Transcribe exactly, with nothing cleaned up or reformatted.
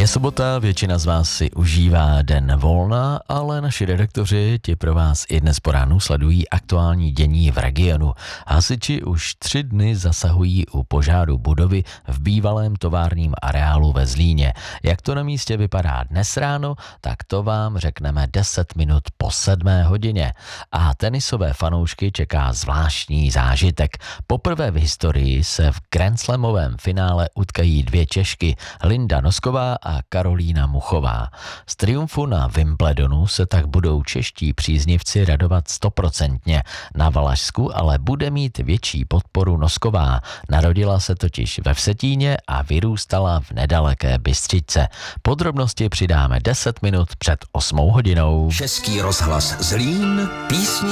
sobota, většina z vás si užívá den volna, ale naši redaktoři ti pro vás i dnes po ránu sledují aktuální dění v regionu. Hasiči už tři dny zasahují u požáru budovy v bývalém továrním areálu ve Zlíně. Jak to na místě vypadá dnes ráno, tak to vám řekneme deset minut po sedmé hodině. A tenisové fanoušky čeká zvláštní zážitek. Poprvé v historii se v Grand Slamovém finále utkají dvě Češky, Linda Nosková a Karolína Muchová. Z triumfu na Wimbledonu se tak budou čeští příznivci radovat stoprocentně. Na Valašsku ale bude mít větší podporu Nosková. Narodila se totiž ve Vsetíně a vyrůstala v nedaleké Bystřice. Podrobnosti přidáme deset minut před osmou hodinou. Český rozhlas Zlín, písni